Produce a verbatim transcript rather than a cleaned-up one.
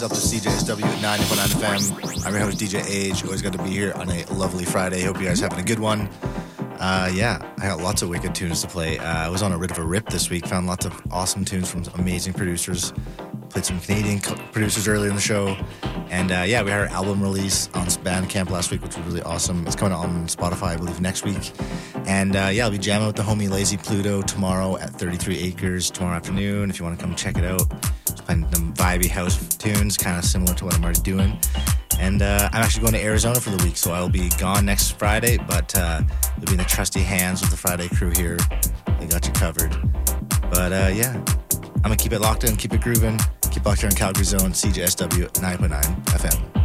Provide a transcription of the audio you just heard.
yourself to C J S W at ninety point nine F M. I'm your host, D J Age. Always good to be here on a lovely Friday. Hope you guys are having a good one. Uh, yeah, I got lots of wicked tunes to play. Uh, I was on a bit of a rip this week. Found lots of awesome tunes from amazing producers. Played some Canadian co- producers earlier in the show. And uh, yeah, we had our album release on Bandcamp last week, which was really awesome. It's coming out on Spotify, I believe, next week. And uh, yeah, I'll be jamming with the homie Lazy Pluto tomorrow at thirty-three Acres tomorrow afternoon. If you want to come check it out, just playing them vibey house tunes, kind of similar to what I'm already doing. And uh, I'm actually going to Arizona for the week, so I'll be gone next Friday, but uh, you'll be in the trusty hands of the Friday crew here. They got you covered. But uh, yeah, I'm going to keep it locked in, keep it grooving, keep locked here in Calgary Zone, C J S W nine point nine F M.